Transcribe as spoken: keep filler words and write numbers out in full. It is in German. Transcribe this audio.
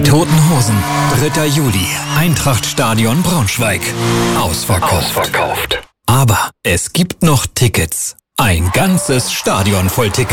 Toten Hosen, dritter Juli, Eintrachtstadion Braunschweig. Ausverkauft. Ausverkauft. Aber es gibt noch Tickets. Ein ganzes Stadion voll Tickets.